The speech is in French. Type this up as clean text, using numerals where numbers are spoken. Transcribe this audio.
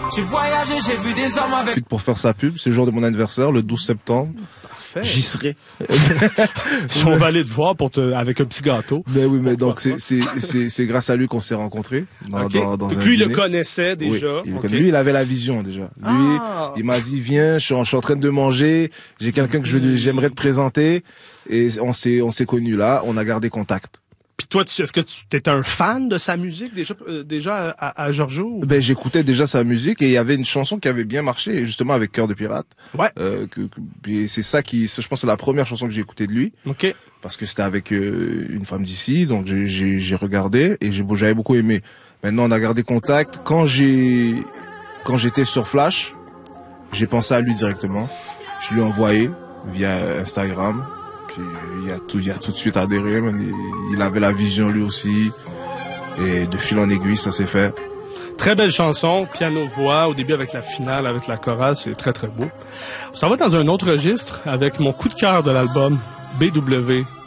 J'ai voyagé, j'ai vu des hommes avec... Pour faire sa pub, c'est le jour de mon anniversaire, le 12 septembre. J'y serai. On va aller te voir avec un petit gâteau. Mais oui, mais donc c'est grâce à lui qu'on s'est rencontrés. Dans lui, il le connaissait déjà. Oui, lui, il avait la vision déjà. Lui, il m'a dit, viens, je suis en train de manger, j'ai quelqu'un que j'aimerais te présenter. Et on s'est connus là, on a gardé contact. Puis toi, est-ce que tu étais un fan de sa musique déjà à Giorgio? Ben j'écoutais déjà sa musique et il y avait une chanson qui avait bien marché justement avec Cœur de pirate. Ouais. Puis c'est ça je pense c'est la première chanson que j'ai écoutée de lui. OK. Parce que c'était avec une femme d'ici, donc j'ai regardé et j'avais beaucoup aimé. Maintenant on a gardé contact. Quand j'étais sur Flash, j'ai pensé à lui directement. Je lui ai envoyé via Instagram. Puis il a tout de suite adhéré. Il avait la vision lui aussi. Et de fil en aiguille, ça s'est fait. Très belle chanson, piano-voix, au début avec la finale, avec la chorale, c'est très très beau. On s'en va dans un autre registre avec mon coup de cœur de l'album, BW.